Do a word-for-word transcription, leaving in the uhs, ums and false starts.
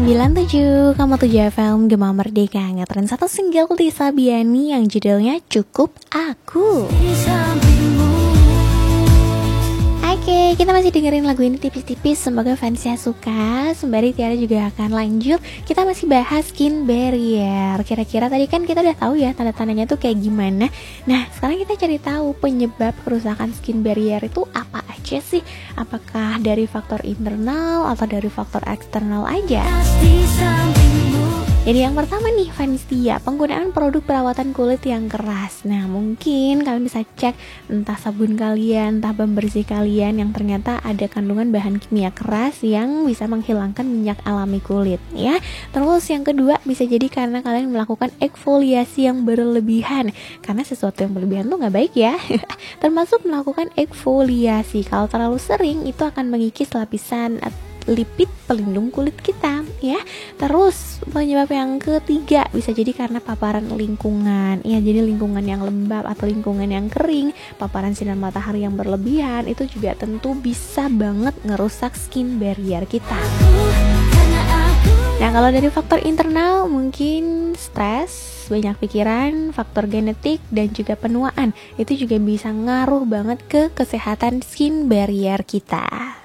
sembilan tujuh koma tujuh F M Gema Merdeka ngetren satu single di Sabiani yang judulnya Cukup Aku. Oke, kita masih dengerin lagu ini tipis-tipis, semoga fansnya suka. Sembari Tiara juga akan lanjut, kita masih bahas skin barrier. Kira-kira tadi kan kita udah tahu ya tanda-tandanya tuh kayak gimana. Nah, sekarang kita cari tahu penyebab kerusakan skin barrier itu apa aja sih? Apakah dari faktor internal atau dari faktor eksternal aja? Jadi yang pertama nih, Vanistia, penggunaan produk perawatan kulit yang keras. Nah, mungkin kalian bisa cek entah sabun kalian, entah pembersih kalian yang ternyata ada kandungan bahan kimia keras yang bisa menghilangkan minyak alami kulit ya. Terus yang kedua, bisa jadi karena kalian melakukan eksfoliasi yang berlebihan. Karena sesuatu yang berlebihan tuh nggak baik ya. Termasuk melakukan eksfoliasi. Kalau terlalu sering itu akan mengikis lapisan lipid pelindung kulit kita ya. Terus penyebab yang ketiga bisa jadi karena paparan lingkungan ya, jadi lingkungan yang lembab atau lingkungan yang kering, paparan sinar matahari yang berlebihan itu juga tentu bisa banget ngerusak skin barrier kita. Nah, kalau dari faktor internal mungkin stres, banyak pikiran, faktor genetik dan juga penuaan itu juga bisa ngaruh banget ke kesehatan skin barrier kita.